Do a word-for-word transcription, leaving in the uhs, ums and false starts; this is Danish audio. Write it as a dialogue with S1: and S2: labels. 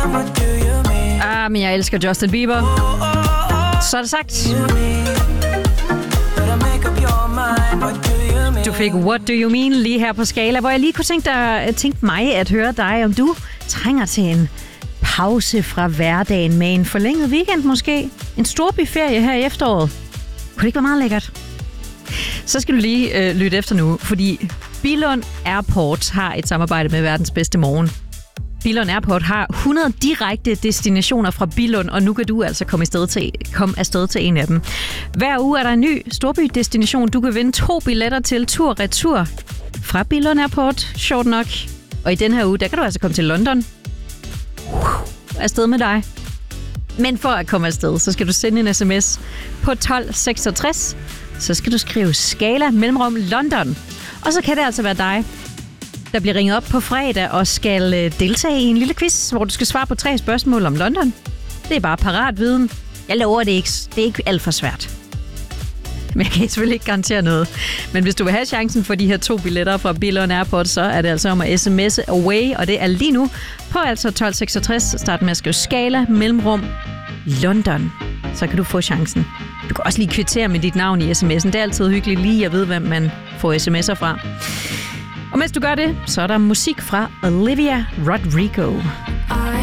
S1: Ah, men jeg elsker Justin Bieber. Så er det sagt. Du fik What Do You Mean lige her på Skala, hvor jeg lige kunne tænke, dig, tænke mig at høre dig, om du trænger til en pause fra hverdagen med en forlænget weekend måske. En storbyferie her i efteråret. Kunne det ikke være meget lækkert? Så skal du lige øh, lytte efter nu, fordi Billund Airport har et samarbejde med verdens bedste morgen. Billund Airport har hundrede direkte destinationer fra Billund, og nu kan du altså komme afsted til, komme afsted til en af dem. Hver uge er der en ny storbydestination. Du kan vinde to billetter til tur-retur fra Billund Airport, sjovt nok. Og i den her uge, der kan du altså komme til London. Afsted med dig. Men for at komme afsted, så skal du sende en sms på tolv seksogtres. Så skal du skrive Skala mellemrum London. Og så kan det altså være dig, der bliver ringet op på fredag og skal deltage i en lille quiz, hvor du skal svare på tre spørgsmål om London. Det er bare parat viden. Jeg lover det ikke. Det er ikke alt for svært. Men jeg kan selvfølgelig ikke garantere noget. Men hvis du vil have chancen for de her to billetter fra Billund Airport, så er det altså om at sms'e away, og det er lige nu på altså tolv seksogtres. Start med at skrive Skala mellemrum London. Så kan du få chancen. Du kan også lige kvittere med dit navn i sms'en. Det er altid hyggeligt lige at vide, hvem man får sms'er fra. Og mens du gør det, så er der musik fra Olivia Rodrigo.